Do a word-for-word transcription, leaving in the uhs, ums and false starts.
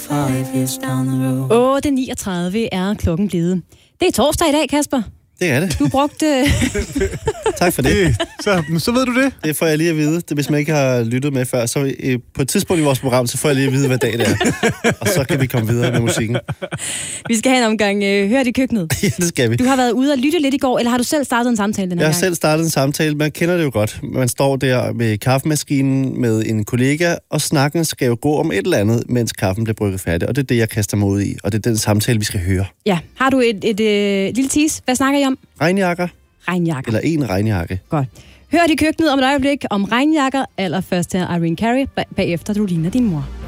otte niogtredive er klokken blevet. Det er torsdag i dag, Kasper. Det er det. Du brugte... Tak for det. det så, så ved du det. Det får jeg lige at vide. Det, hvis man ikke har lyttet med før, så øh, på et tidspunkt i vores program, så får jeg lige at vide, hvad dag det er. Og så kan vi komme videre med musikken. Vi skal have en omgang øh, Hørt i køkkenet. Ja, det skal vi. Du har været ude og lytte lidt i går, eller har du selv startet en samtale den her Jeg har gang? selv startet en samtale. Man kender det jo godt. Man står der med kaffemaskinen med en kollega, og snakken skal jo gå om et eller andet, mens kaffen bliver brygget færdig. Og det er det, jeg kaster mig ud i. Og det er den samtale, vi skal høre. Ja. Har du et, et, et, et lille tease? Hvad snakker I om? Regnjakker. Regnjakker. Eller en regnjakke. Godt. Hørt i køkkenet om et øjeblik om regnjakker. Allerførst er Irene Cara, bagefter du ligner din mor.